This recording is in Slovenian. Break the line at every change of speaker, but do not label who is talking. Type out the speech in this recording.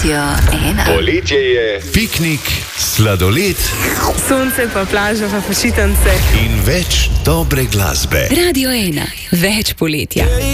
Radio 1.
Poletje je, piknik, sladoled,
sonce pa plaža pa počitnice
in več dobre glasbe.
Radio 1. Več poletja.